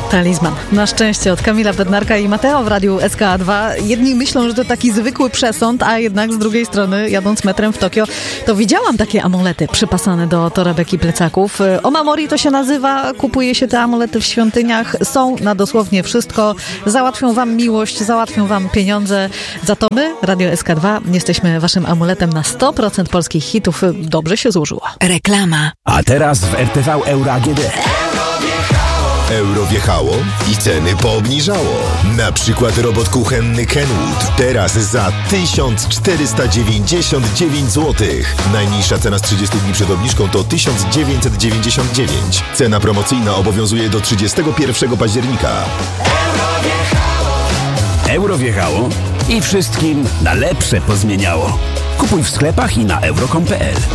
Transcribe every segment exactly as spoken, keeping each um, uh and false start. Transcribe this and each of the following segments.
Talizman. Na szczęście od Kamila Bednarka i Mateo w radiu S K A dwa. Jedni myślą, że to taki zwykły przesąd, a jednak z drugiej strony, jadąc metrem w Tokio, to widziałam takie amulety przypasane do torebek i plecaków. Omamori to się nazywa, kupuje się te amulety w świątyniach. Są na dosłownie wszystko. Załatwią wam miłość, załatwią wam pieniądze. Za to my, Radio S K dwa, jesteśmy waszym amuletem na sto procent polskich hitów. Dobrze się złożyło. Reklama. A teraz w R T V Euro A G D. Euro wjechało i ceny poobniżało. Na przykład robot kuchenny Kenwood teraz za tysiąc czterysta dziewięćdziesiąt dziewięć złotych. Najniższa cena z trzydziestu dni przed obniżką to tysiąc dziewięćset dziewięćdziesiąt dziewięć. Cena promocyjna obowiązuje do trzydziestego pierwszego października. Euro wjechało i wszystkim na lepsze pozmieniało. Kupuj w sklepach i na euro kropka com kropka p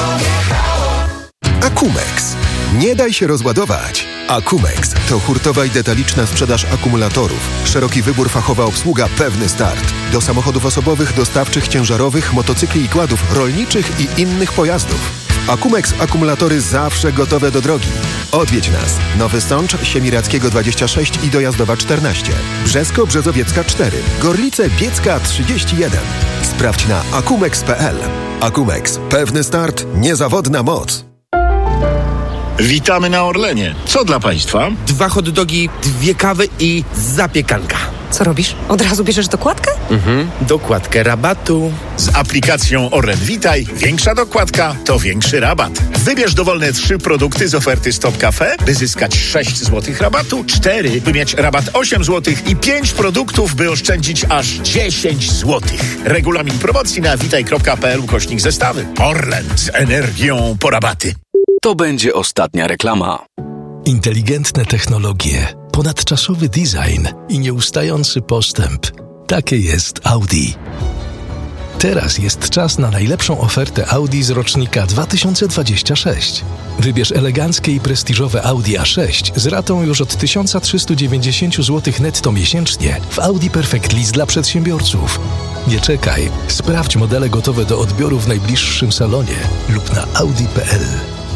l. Akumex. Nie daj się rozładować. Akumex to hurtowa i detaliczna sprzedaż akumulatorów. Szeroki wybór, fachowa obsługa, pewny start. Do samochodów osobowych, dostawczych, ciężarowych, motocykli i kładów, rolniczych i innych pojazdów. Akumex akumulatory zawsze gotowe do drogi. Odwiedź nas. Nowy Sącz, Siemirackiego dwadzieścia sześć i Dojazdowa czternaście. Brzesko, Brzezowiecka cztery. Gorlice, Biecka trzydzieści jeden. Sprawdź na akumex kropka p l. Akumex. Pewny start, niezawodna moc. Witamy na Orlenie. Co dla Państwa? Dwa hot dogi, dwie kawy i zapiekanka. Co robisz? Od razu bierzesz dokładkę? Mhm, dokładkę rabatu. Z aplikacją Orlen Witaj większa dokładka to większy rabat. Wybierz dowolne trzy produkty z oferty Stop Cafe, by zyskać sześć złotych rabatu, cztery, by mieć rabat osiem złotych i pięć produktów, by oszczędzić aż dziesięć złotych. Regulamin promocji na witaj kropka p l ukośnik zestawy. Orlen z energią po rabaty. To będzie ostatnia reklama. Inteligentne technologie, ponadczasowy design i nieustający postęp. Takie jest Audi. Teraz jest czas na najlepszą ofertę Audi z rocznika dwa tysiące dwudziestego szóstego. Wybierz eleganckie i prestiżowe Audi A sześć z ratą już od tysiąc trzysta dziewięćdziesiąt złotych netto miesięcznie w Audi Perfect Lease dla przedsiębiorców. Nie czekaj, sprawdź modele gotowe do odbioru w najbliższym salonie lub na audi kropka p l.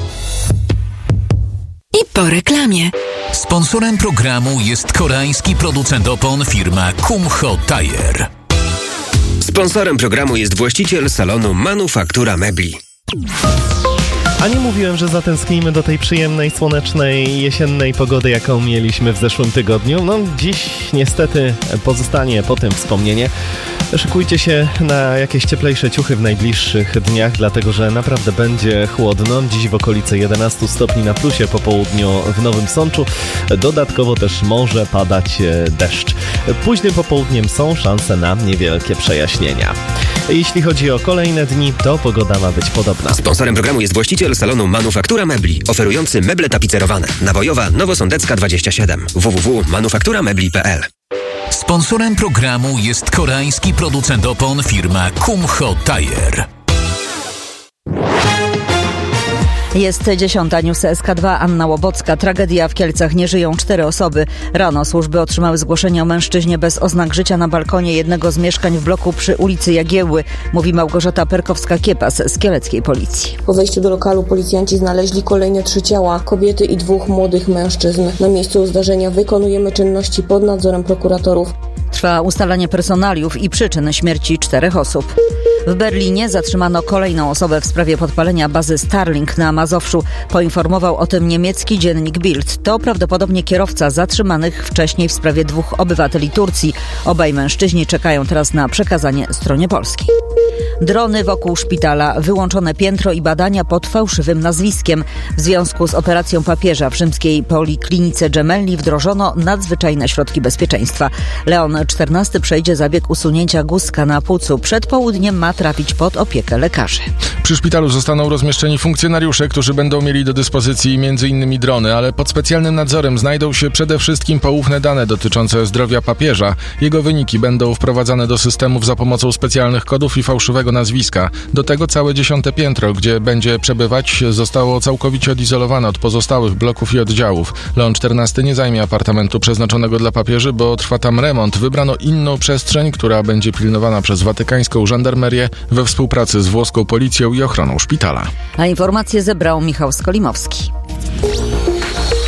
I po reklamie. Sponsorem programu jest koreański producent opon firma Kumho Tire. Sponsorem programu jest właściciel salonu Manufaktura Mebli. A nie mówiłem, że zatęsknimy do tej przyjemnej, słonecznej, jesiennej pogody, jaką mieliśmy w zeszłym tygodniu. No, dziś niestety pozostanie po tym wspomnienie. Szykujcie się na jakieś cieplejsze ciuchy w najbliższych dniach, dlatego że naprawdę będzie chłodno. Dziś w okolicy jedenaście stopni na plusie po południu w Nowym Sączu. Dodatkowo też może padać deszcz. Późnym popołudniem są szanse na niewielkie przejaśnienia. Jeśli chodzi o kolejne dni, to pogoda ma być podobna. Sponsorem programu jest właściciel salonu Manufaktura Mebli, oferujący meble tapicerowane. Nawojowa, Nowosądecka dwadzieścia siedem. w w w kropka manufaktura mebli kropka p l. Sponsorem programu jest koreański producent opon firma Kumho Tire. Jest dziesiąta, News S K dwa, Anna Łobocka. Tragedia w Kielcach, nie żyją cztery osoby. Rano służby otrzymały zgłoszenie o mężczyźnie bez oznak życia na balkonie jednego z mieszkań w bloku przy ulicy Jagiełły, mówi Małgorzata Perkowska-Kiepas z kieleckiej policji. Po wejściu do lokalu policjanci znaleźli kolejne trzy ciała, kobiety i dwóch młodych mężczyzn. Na miejscu zdarzenia wykonujemy czynności pod nadzorem prokuratorów. Trwa ustalanie personaliów i przyczyn śmierci czterech osób. W Berlinie zatrzymano kolejną osobę w sprawie podpalenia bazy Starlink na Mazowszu. Poinformował o tym niemiecki dziennik Bild. To prawdopodobnie kierowca zatrzymanych wcześniej w sprawie dwóch obywateli Turcji. Obaj mężczyźni czekają teraz na przekazanie stronie polskiej. Drony wokół szpitala, wyłączone piętro i badania pod fałszywym nazwiskiem. W związku z operacją papieża w rzymskiej poliklinice Gemelli wdrożono nadzwyczajne środki bezpieczeństwa. Leon czternasty przejdzie zabieg usunięcia guzka na płucu. Przed południem ma trafić pod opiekę lekarzy. Przy szpitalu zostaną rozmieszczeni funkcjonariusze, którzy będą mieli do dyspozycji między innymi drony, ale pod specjalnym nadzorem znajdą się przede wszystkim poufne dane dotyczące zdrowia papieża. Jego wyniki będą wprowadzane do systemów za pomocą specjalnych kodów i fałszywego nazwiska. Do tego całe dziesiąte piętro, gdzie będzie przebywać, zostało całkowicie odizolowane od pozostałych bloków i oddziałów. Leon czternasty nie zajmie apartamentu przeznaczonego dla papieży, bo trwa tam remont. Wybrano inną przestrzeń, która będzie pilnowana przez watykańską żandarmerię we współpracy z włoską policją i ochroną szpitala. A informacje zebrał Michał Skolimowski.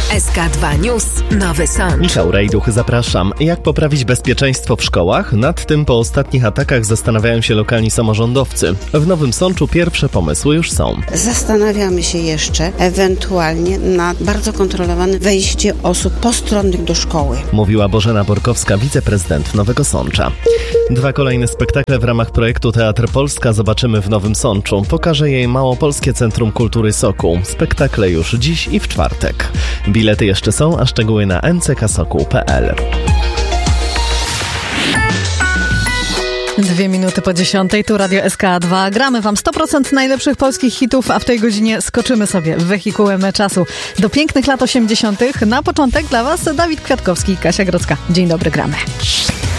S K dwa News, Nowy Sącz. Michał Rejduch, zapraszam. Jak poprawić bezpieczeństwo w szkołach? Nad tym po ostatnich atakach zastanawiają się lokalni samorządowcy. W Nowym Sączu pierwsze pomysły już są. Zastanawiamy się jeszcze ewentualnie nad bardzo kontrolowanym wejście osób postronnych do szkoły. Mówiła Bożena Borkowska, wiceprezydent Nowego Sącza. Dwa kolejne spektakle w ramach projektu Teatr Polska zobaczymy w Nowym Sączu. Pokaże jej Małopolskie Centrum Kultury Sokół. Spektakle już dziś i w czwartek. Bilety jeszcze są, a szczegóły na n c k sokół kropka p l. Dwie minuty po dziesiątej, tu Radio S K dwa. Gramy wam sto procent najlepszych polskich hitów, a w tej godzinie skoczymy sobie wehikułem czasu do pięknych lat osiemdziesiątych. Na początek dla was Dawid Kwiatkowski i Kasia Grodzka. Dzień dobry, gramy.